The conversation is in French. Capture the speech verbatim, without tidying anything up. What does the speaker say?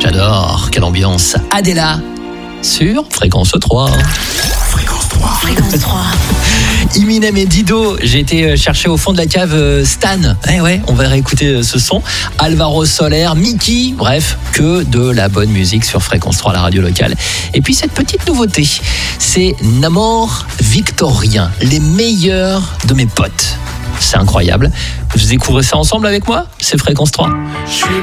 J'adore, quelle ambiance. Adela sur Fréquence trois. Fréquence trois. Fréquence trois. Eminem et Dido, j'ai été chercher au fond de la cave Stan. Eh ouais, on va réécouter ce son. Alvaro Soler, Mickey, bref, que de la bonne musique sur Fréquence trois, la radio locale. Et puis cette petite nouveauté, c'est Namor Victorien, les meilleurs de mes potes. C'est incroyable. Vous découvrez ça ensemble avec moi? C'est Fréquence trois. Je suis